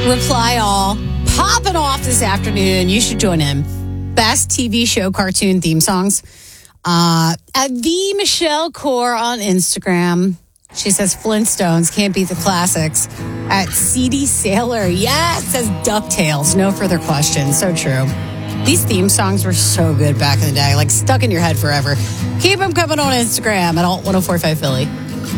Reply All, popping off this afternoon. You should join him. Best TV show cartoon theme songs. At the Michelle Core on Instagram. She says Flintstones can't beat the classics. At CD Sailor, yes, says DuckTales. No further questions. So true. These theme songs were so good back in the day, like stuck in your head forever. Keep them coming on Instagram at Alt 1045 Philly.